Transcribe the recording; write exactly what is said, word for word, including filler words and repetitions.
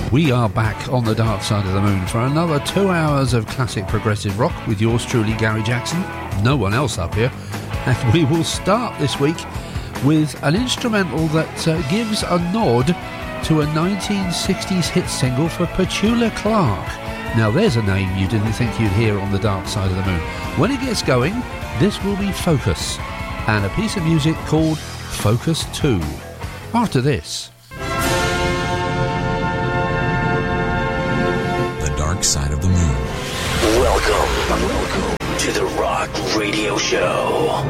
We are back on the dark side of the moon for another two hours of classic progressive rock with yours truly, Gary Jackson. No one else up here. And we will start this week with an instrumental that uh, gives a nod to a nineteen sixties hit single for Petula Clark. Now there's a name you didn't think you'd hear on the dark side of the moon. When it gets going, this will be Focus, and a piece of music called Focus two. After this... Dark Side of the Moon. Welcome, welcome to the Rock Radio Show.